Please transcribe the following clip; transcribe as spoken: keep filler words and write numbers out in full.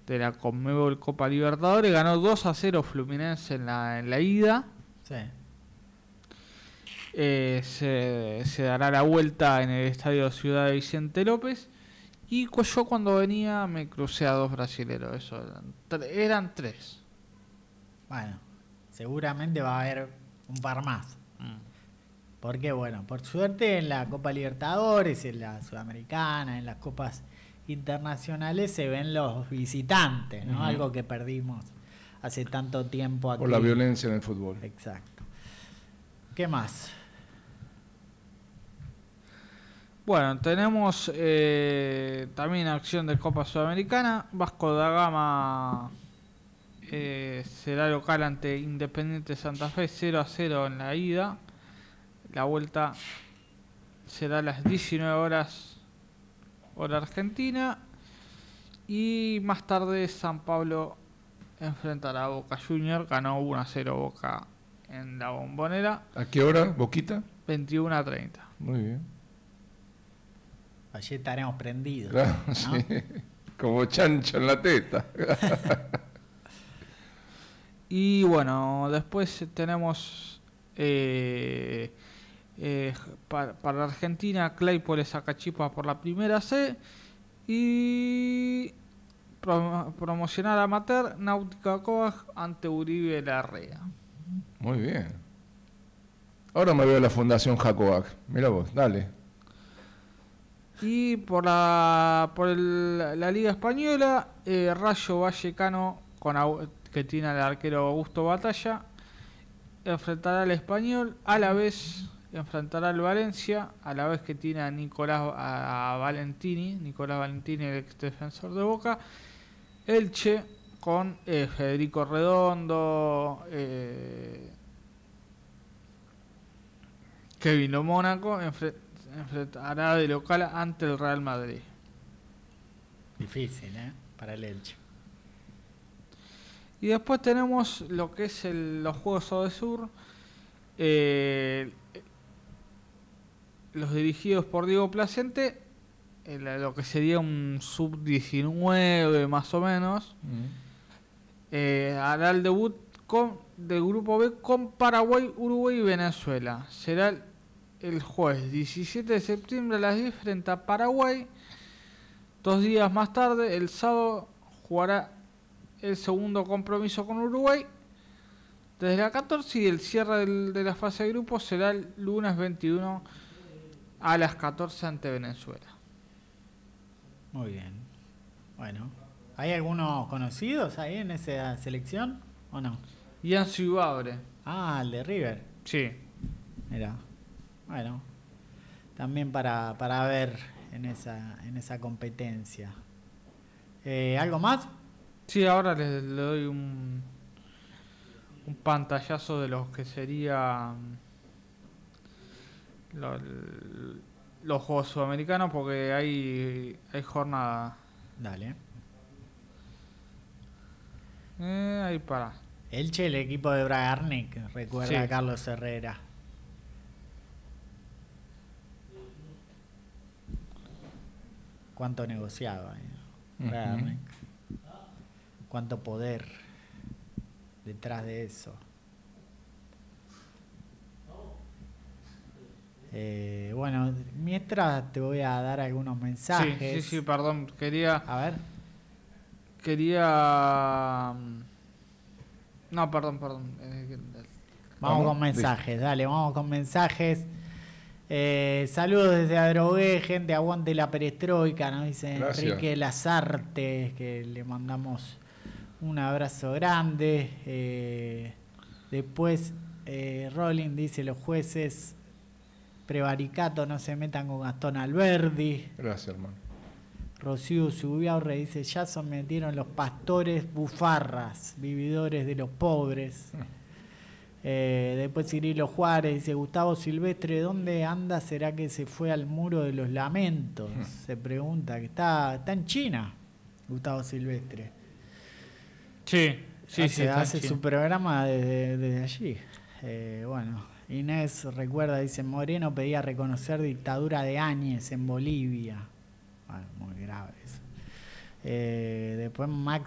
de la Conmebol Copa Libertadores. Ganó dos a cero Fluminense en la, en la ida. Sí. Eh, se, se dará la vuelta en el estadio Ciudad de Vicente López. Y yo cuando venía me crucé a dos brasileros. Eso eran, tre- eran tres. Bueno, seguramente va a haber un par más. Mm. Porque, bueno, por suerte en la Copa Libertadores, en la Sudamericana, en las copas internacionales se ven los visitantes, ¿no? Ujú. Algo que perdimos hace tanto tiempo aquí. Por la violencia en el fútbol. Exacto. ¿Qué más? Bueno, tenemos eh, también acción de Copa Sudamericana. Vasco da Gama eh, será local ante Independiente Santa Fe, cero a cero en la ida. La vuelta será a las diecinueve horas hora argentina. Y más tarde San Pablo enfrentará a Boca Juniors. Ganó uno a cero Boca en la Bombonera. ¿A qué hora, Boquita? veintiuno a treinta. Muy bien. Allí estaremos prendidos. Claro, ¿no? sí. Como chancho en la teta. Y bueno, después tenemos eh, eh, para, para Argentina, Claypole saca chispas por la primera C. Y pro, promocional amateur, Náutica Coag ante Uribe Larrea. Muy bien. Ahora me veo la Fundación Jacobac. Mira vos, dale. Y por la por el, la Liga Española, eh, Rayo Vallecano, con, que tiene al arquero Augusto Batalla, enfrentará al Español, a la vez enfrentará al Valencia, a la vez que tiene a Nicolás a, a Valentini, Nicolás Valentini, el ex defensor de Boca. Elche con eh, Federico Redondo, eh, Kevin Lo Mónaco, enfre, enfrentará de local ante el Real Madrid. Difícil, ¿eh? Para el Elche. Y después tenemos lo que es el, los Juegos Odesur, eh, los dirigidos por Diego Placente, el, lo que sería un sub diecinueve más o menos. Mm. Eh, hará el debut con, del grupo B con Paraguay, Uruguay y Venezuela. Será el, el jueves diecisiete de septiembre a las diez frente a Paraguay. Dos días más tarde, el sábado, jugará el segundo compromiso con Uruguay desde la catorce, y el cierre del, de la fase de grupos será el lunes veintiuno a las catorce ante Venezuela. Muy bien. Bueno, ¿hay algunos conocidos ahí en esa selección o no? Ian Cibabre. Ah, el de River. Sí. Mira. Bueno, también para, para ver en esa, en esa competencia. Eh, ¿Algo más? Sí, ahora le, le doy un, un pantallazo de los que serían lo, los Juegos Sudamericanos, porque hay, hay jornada. Dale. Eh, ahí para. Elche, el equipo de Bragarnik, recuerda sí. a Carlos Herrera. Cuánto negociaba eh? uh-huh. Bragarnik. Cuánto poder detrás de eso. Eh, bueno, mientras te voy a dar algunos mensajes. Sí, sí, sí, perdón, quería... A ver. Quería... No, perdón, perdón. Vamos, vamos con mensajes, dale, vamos con mensajes. Eh, saludos desde Adrogué, gente, aguante la perestroika, nos dice Gracias. Enrique Lazarte, que le mandamos un abrazo grande. Eh, después eh, Rolling dice: los jueces prevaricato no se metan con Gastón Alberdi. Gracias, hermano. Rocío Subiaurre dice: ya sometieron los pastores bufarras, vividores de los pobres. Eh, después Cirilo Juárez dice: Gustavo Silvestre, ¿dónde anda? ¿Será que se fue al muro de los lamentos? Se pregunta, que está, está en China, Gustavo Silvestre. Sí, sí, hace, sí. Está hace su programa desde, desde allí. Eh, bueno, Inés recuerda, dice: Moreno pedía reconocer dictadura de Áñez en Bolivia. Bueno, muy grave eso. Eh, después Max